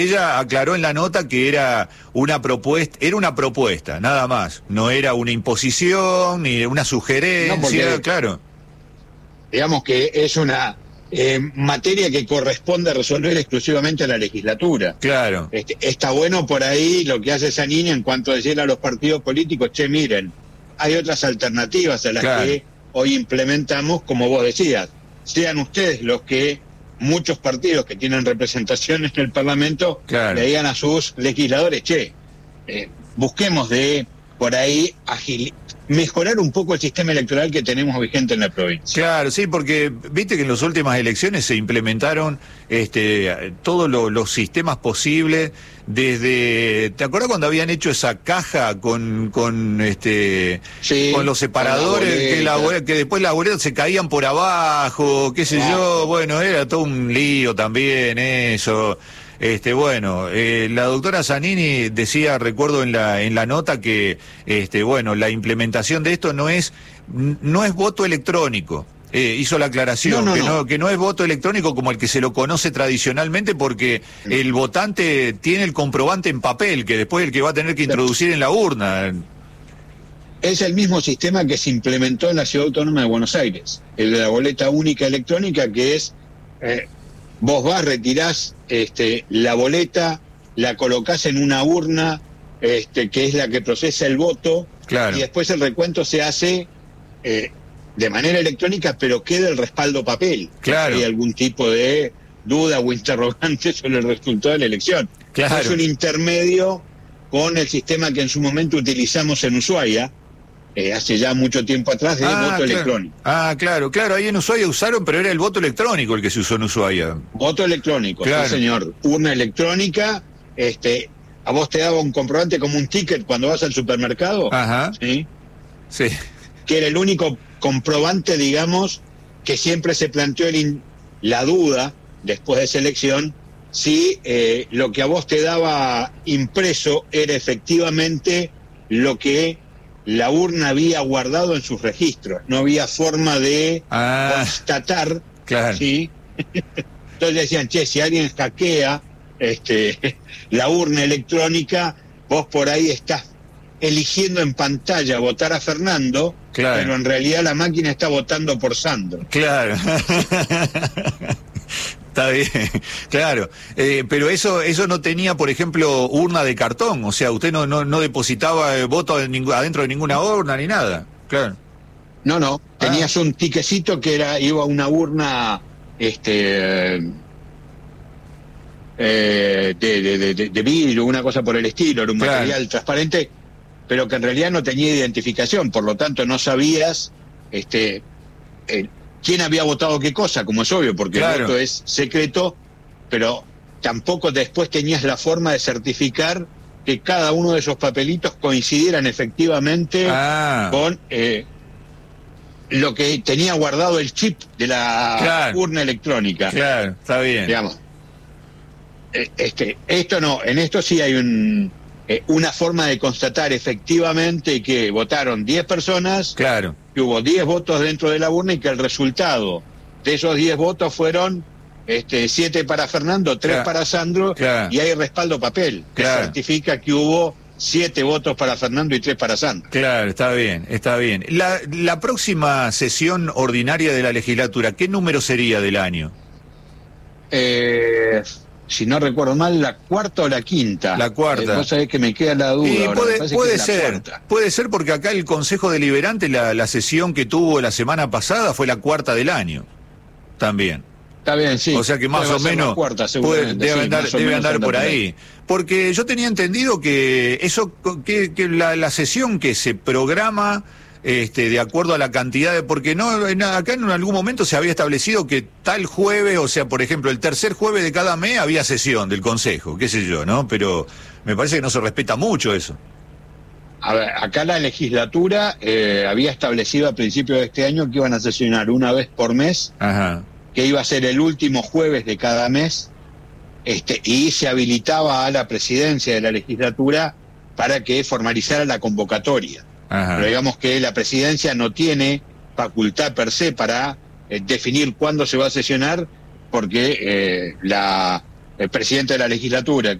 Ella aclaró en la nota que era una propuesta, nada más. No era una imposición ni una sugerencia, No, porque, claro. digamos que es una materia que corresponde resolver exclusivamente a la legislatura. Claro. Está bueno por ahí lo que hace Zanini en cuanto a decirle a los partidos políticos, che, miren, hay otras alternativas a las que hoy implementamos, como vos decías. Sean ustedes los que muchos partidos que tienen representación en el Parlamento le digan a sus legisladores, che, busquemos de por ahí mejorar un poco el sistema electoral que tenemos vigente en la provincia. Claro, sí, porque viste que en las últimas elecciones se implementaron todos los sistemas posibles, desde, ¿te acuerdas cuando habían hecho esa caja con los separadores, que después las boletas se caían por abajo, qué sé yo? Bueno, era todo un lío también eso. La doctora Zanini decía, recuerdo en la nota, que la implementación de esto no es voto electrónico. Hizo la aclaración que no es voto electrónico como el que se lo conoce tradicionalmente, porque el votante tiene el comprobante en papel, que después el que va a tener que introducir en la urna. Es el mismo sistema que se implementó en la Ciudad Autónoma de Buenos Aires, el de la boleta única electrónica, que es... vos vas, retirás la boleta, la colocás en una urna que es la que procesa el voto, y después el recuento se hace de manera electrónica, pero queda el respaldo papel. Claro. Hay algún tipo de duda o interrogante sobre el resultado de la elección. Claro. Es un intermedio con el sistema que en su momento utilizamos en Ushuaia, hace ya mucho tiempo atrás, de voto electrónico. Claro, ahí en Ushuaia usaron, pero era el voto electrónico el que se usó en Ushuaia. Voto electrónico, sí señor. Urna electrónica, a vos te daba un comprobante como un ticket cuando vas al supermercado. Ajá. ¿Sí? Sí. Que era el único comprobante, digamos, que siempre se planteó la duda, después de esa elección, si lo que a vos te daba impreso era efectivamente lo que la urna había guardado en sus registros. No había forma de constatar. Claro. ¿Sí? Entonces decían, che, si alguien hackea la urna electrónica, vos por ahí estás eligiendo en pantalla votar a Fernando, pero en realidad la máquina está votando por Sandro. Claro. Está bien, claro. Pero eso no tenía, por ejemplo, urna de cartón. O sea, usted no depositaba voto adentro de ninguna urna ni nada. Claro. No. Tenías un tiquecito que iba a una urna de vidrio, una cosa por el estilo, era un material transparente, pero que en realidad no tenía identificación, por lo tanto no sabías quién había votado qué cosa, como es obvio, porque el voto es secreto, pero tampoco después tenías la forma de certificar que cada uno de esos papelitos coincidieran efectivamente con lo que tenía guardado el chip de la urna electrónica. Claro, está bien. Digamos, esto no, en esto sí hay una forma de constatar efectivamente que votaron 10 personas, que hubo 10 votos dentro de la urna y que el resultado de esos 10 votos fueron 7 para Fernando, 3 para Sandro, y hay respaldo papel que certifica que hubo 7 votos para Fernando y 3 para Sandro. Claro, está bien. La próxima sesión ordinaria de la legislatura, ¿qué número sería del año? Si no recuerdo mal, la cuarta o la quinta. La cuarta. Vos sabés que me queda la duda. Y ahora, puede ser porque acá el Consejo Deliberante, la sesión que tuvo la semana pasada fue la cuarta del año, también. Está bien, sí. O sea que más o menos debe andar por ahí. Porque yo tenía entendido que la sesión que se programa de acuerdo a la cantidad de... Porque acá en algún momento se había establecido que tal jueves, o sea, por ejemplo, el tercer jueves de cada mes había sesión del Consejo, qué sé yo, ¿no? Pero me parece que no se respeta mucho eso. A ver, acá la legislatura había establecido a principios de este año que iban a sesionar una vez por mes, que iba a ser el último jueves de cada mes, y se habilitaba a la presidencia de la legislatura para que formalizara la convocatoria. Pero digamos que la presidencia no tiene facultad per se para definir cuándo se va a sesionar, porque presidente de la legislatura,